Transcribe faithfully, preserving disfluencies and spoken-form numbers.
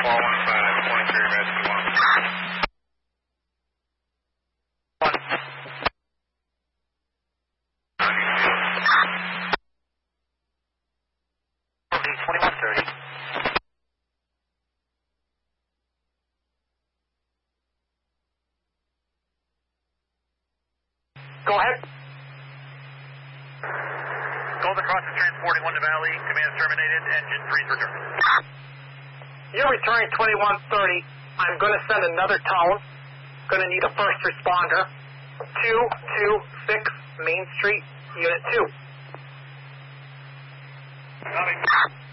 four one five, twenty-three rescue one. One. twenty-one thirty. Go ahead. Golden Cross is transporting one to Valley. Command terminated. Engine three's returning. You're returning twenty-one thirty. I'm going to send another tone. Going to need a first responder. two two six Main Street, Unit two. Coming.